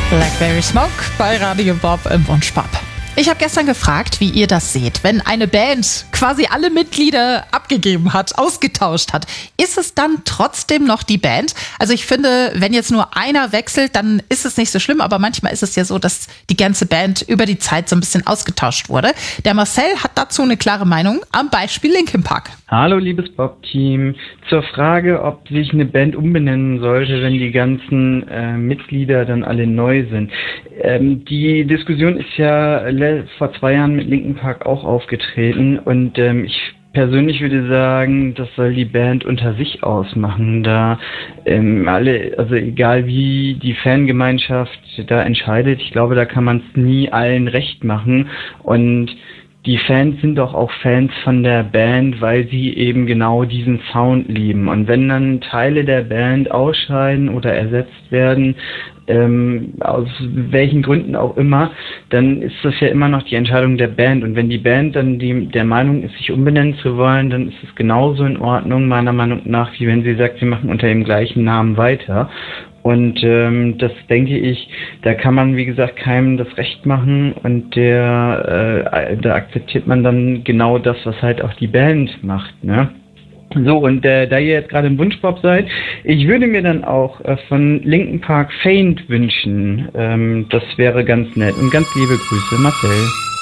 Blackberry Smoke bei Radio Bob im Wunschpop. Ich habe gestern gefragt, wie ihr das seht, wenn eine Band quasi alle Mitglieder abgegeben hat, ausgetauscht hat. Ist es dann trotzdem noch die Band? Also ich finde, wenn jetzt nur einer wechselt, dann ist es nicht so schlimm, aber manchmal ist es ja so, dass die ganze Band über die Zeit so ein bisschen ausgetauscht wurde. Der Marcel hat dazu eine klare Meinung, am Beispiel Linkin Park. Hallo liebes Bob-Team. Zur Frage, ob sich eine Band umbenennen sollte, wenn die ganzen Mitglieder dann alle neu sind. Die Diskussion ist ja vor 2 Jahren mit Linkin Park auch aufgetreten und ich persönlich würde sagen, das soll die Band unter sich ausmachen, da also egal wie die Fangemeinschaft da entscheidet, ich glaube, da kann man es nie allen recht machen und die Fans sind doch auch Fans von der Band, weil sie eben genau diesen Sound lieben. Und wenn dann Teile der Band ausscheiden oder ersetzt werden, aus welchen Gründen auch immer, dann ist das ja immer noch die Entscheidung der Band. Und wenn die Band dann der Meinung ist, sich umbenennen zu wollen, dann ist es genauso in Ordnung, meiner Meinung nach, wie wenn sie sagt, wir machen unter dem gleichen Namen weiter. Und das denke ich, da kann man, wie gesagt, keinem das Recht machen und da akzeptiert man dann genau das, was halt auch die Band macht, ne? So, und da ihr jetzt gerade im Wunschpop seid, ich würde mir dann auch von Linkin Park Faint wünschen. Das wäre ganz nett. Und ganz liebe Grüße, Marcel.